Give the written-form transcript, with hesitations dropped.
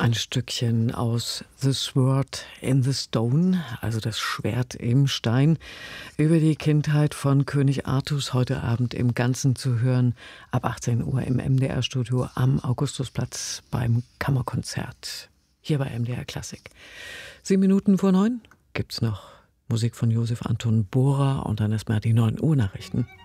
Ein Stückchen aus The Sword in the Stone, also das Schwert im Stein, über die Kindheit von König Artus, heute Abend im Ganzen zu hören, ab 18 Uhr im MDR-Studio am Augustusplatz beim Kammerkonzert, hier bei MDR Klassik. 7 Minuten vor 9 gibt's noch Musik von Josef Anton Bohrer und dann erstmal die 9 Uhr Nachrichten.